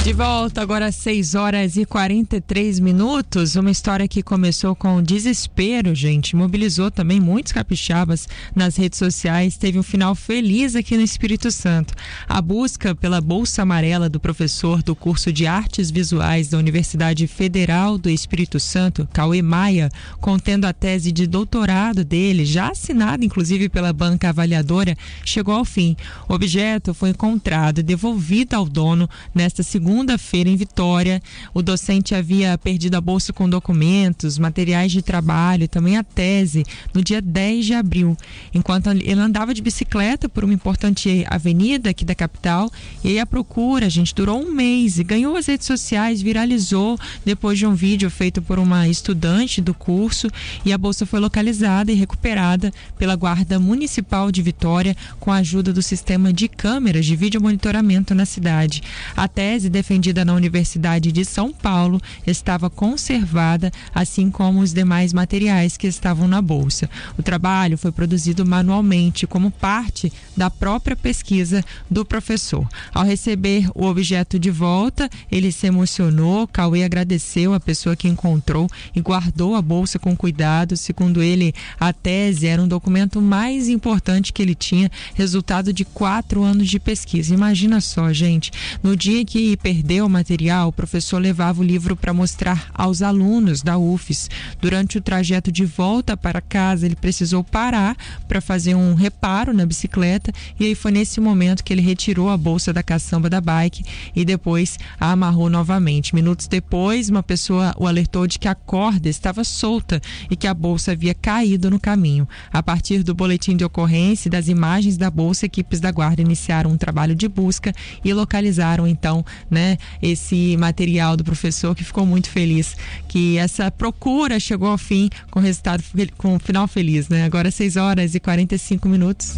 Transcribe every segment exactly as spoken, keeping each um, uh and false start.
De volta agora às seis horas e quarenta e três minutos, uma história que começou com desespero, gente, mobilizou também muitos capixabas nas redes sociais, teve um final feliz aqui no Espírito Santo. A busca pela Bolsa Amarela do professor do curso de Artes Visuais da Universidade Federal do Espírito Santo, Cauê Maia, contendo a tese de doutorado dele, já assinada inclusive pela banca avaliadora, chegou ao fim. O objeto foi encontrado e devolvido ao dono nesta segunda Segunda-feira em Vitória. O docente havia perdido a bolsa com documentos, materiais de trabalho e também a tese no dia dez de abril, enquanto ele andava de bicicleta por uma importante avenida aqui da capital. E aí a procura, gente, durou um mês e ganhou as redes sociais, viralizou depois de um vídeo feito por uma estudante do curso, e a bolsa foi localizada e recuperada pela Guarda Municipal de Vitória com a ajuda do sistema de câmeras de vídeo monitoramento na cidade. A tese defendida na Universidade de São Paulo estava conservada, assim como os demais materiais que estavam na bolsa. O trabalho foi produzido manualmente como parte da própria pesquisa do professor. Ao receber o objeto de volta, ele se emocionou. Cauê agradeceu a pessoa que encontrou e guardou a bolsa com cuidado. Segundo ele, a tese era um documento mais importante que ele tinha, resultado de quatro anos de pesquisa. Imagina só, gente, no dia que perdeu o material, o professor levava o livro para mostrar aos alunos da U F S. Durante o trajeto de volta para casa, ele precisou parar para fazer um reparo na bicicleta, e aí foi nesse momento que ele retirou a bolsa da caçamba da bike e depois a amarrou novamente. Minutos depois, uma pessoa o alertou de que a corda estava solta e que a bolsa havia caído no caminho. A partir do boletim de ocorrência e das imagens da bolsa, equipes da guarda iniciaram um trabalho de busca e localizaram então, né, esse material do professor, que ficou muito feliz que essa procura chegou ao fim com resultado, com um final feliz, né? Agora seis horas e quarenta e cinco minutos.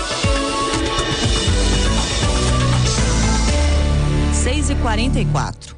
seis e quarenta e quatro.